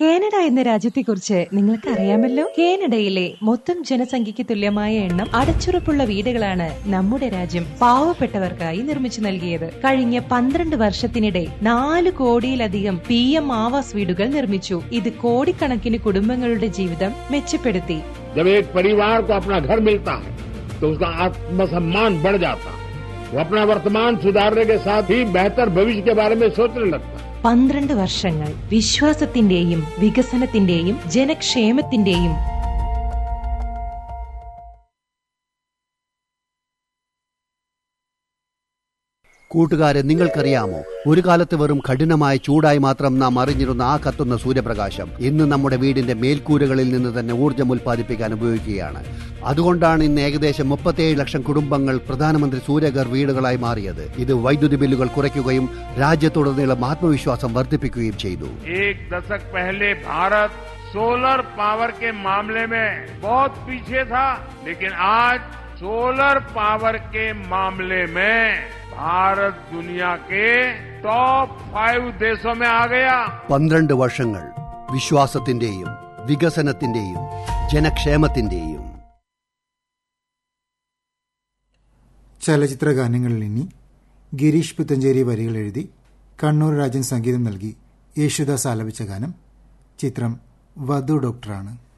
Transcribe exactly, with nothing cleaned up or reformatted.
Canada എന്ന രാജ്യത്തെക്കുറിച്ച് നിങ്ങൾക്ക് അറിയാമല്ലോ. കാനഡയിലെ മൊത്തം ജനസംഖ്യയ്ക്ക് തുല്യമായ എണ്ണം അടച്ചുറപ്പുള്ള വീടുകളാണ് നമ്മുടെ രാജ്യം പാവപ്പെട്ടവർക്കായി നിർമ്മിച്ചു നൽകിയത്. കഴിഞ്ഞ പന്ത്രണ്ട് വർഷത്തിനിടെ നാല് കോടിയിലധികം പി എം ആവാസ് വീടുകൾ നിർമ്മിച്ചു. ഇത് കോടിക്കണക്കിന് കുടുംബങ്ങളുടെ ജീവിതം മെച്ചപ്പെടുത്തി. जब एक परिवार को अपना घर मिलता है तो उसका आत्मसम्मान बढ़ जाता है. वो अपना वर्तमान सुधारने के साथ ही बेहतर भविष्य के बारे में सोचने लगता है. പന്ത്രണ്ട് വർഷങ്ങൾ വിശ്വാസത്തിന്റെയും വികസനത്തിന്റെയും ജനക്ഷേമത്തിന്റെയും. കൂട്ടുകാരെ, നിങ്ങൾക്കറിയാമോ, ഒരു കാലത്ത് വെറും കഠിനമായ ചൂടായി മാത്രം നാം അറിഞ്ഞിരുന്ന ആ കത്തുന്ന സൂര്യപ്രകാശം ഇന്ന് നമ്മുടെ വീടിന്റെ മേൽക്കൂരകളിൽ നിന്ന് തന്നെ ഊർജ്ജം ഉൽപ്പാദിപ്പിക്കാൻ ഉപയോഗിക്കുകയാണ്. അതുകൊണ്ടാണ് ഇന്ന് ഏകദേശം മുപ്പത്തിയേഴ് ലക്ഷം കുടുംബങ്ങൾ പ്രധാനമന്ത്രി സൂര്യഘർ വീടുകളായി മാറിയത്. ഇത് വൈദ്യുതി ബില്ലുകൾ കുറയ്ക്കുകയും രാജ്യത്തുടനീളം ആത്മവിശ്വാസം വർദ്ധിപ്പിക്കുകയും ചെയ്തു. एक दशक पहले भारत सोलर पावर के मामले में बहुत पीछे था, लेकिन आज सोलर पावर के मामले में भारत दुनिया के टॉप फाइव देशों में आ गया. പന്ത്രണ്ട് വർഷങ്ങൾ വിശ്വാസത്തിന്റെയും വികസനത്തിന്റെയും ജനക്ഷേമത്തിന്റെയും. ചലച്ചിത്ര ഗാനങ്ങളിൽ ഇനി ഗിരീഷ് പുത്തഞ്ചേരി വരികൾ എഴുതി കണ്ണൂർ രാജൻ സംഗീതം നൽകി യേശുദാസ് ആലപിച്ച ഗാനം. ചിത്രം വധു ഡോക്ടറാണ്.